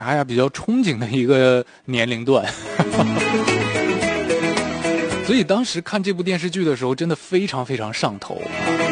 比较憧憬的一个年龄段。所以当时看这部电视剧的时候真的非常非常上头，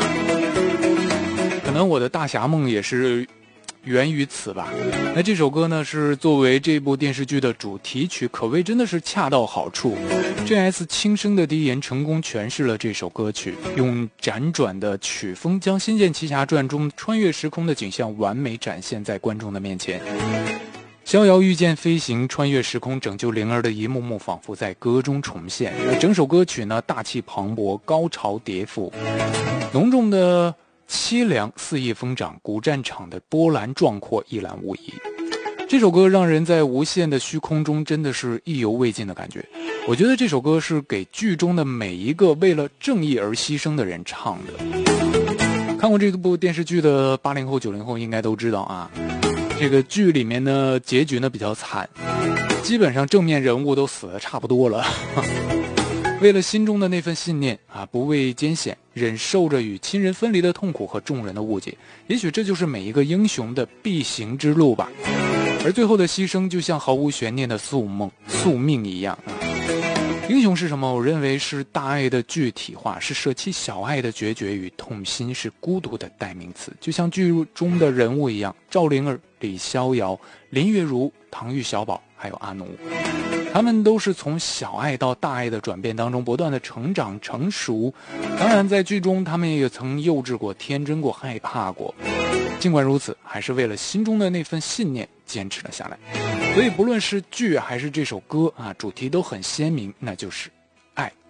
可能我的大侠梦也是源于此吧。那这首歌呢是作为这部电视剧的主题曲，可谓真的是恰到好处。JS 轻声的低吟成功诠释了这首歌曲，用辗转的曲风将《仙剑奇侠传》中穿越时空的景象完美展现在观众的面前。逍遥御剑飞行，穿越时空拯救灵儿的一幕幕仿佛在歌中重现。整首歌曲呢大气磅礴，高潮迭赋，浓重的凄凉肆意疯长，古战场的波澜壮阔一览无遗。这首歌让人在无限的虚空中真的是意犹未尽的感觉。我觉得这首歌是给剧中的每一个为了正义而牺牲的人唱的。看过这部电视剧的80后90后应该都知道啊，这个剧里面呢结局呢比较惨，基本上正面人物都死得差不多了。为了心中的那份信念啊，不畏艰险，忍受着与亲人分离的痛苦和众人的误解，也许这就是每一个英雄的必行之路吧。而最后的牺牲就像毫无悬念的宿命一样啊。英雄是什么？我认为是大爱的具体化，是舍弃小爱的决绝与痛心，是孤独的代名词。就像剧中的人物一样，赵灵儿、李逍遥、林月如、唐钰小宝还有阿奴，他们都是从小爱到大爱的转变当中不断的成长成熟。当然在剧中他们也曾幼稚过、天真过、害怕过，尽管如此还是为了心中的那份信念坚持了下来。所以不论是剧还是这首歌啊，主题都很鲜明，那就是爱。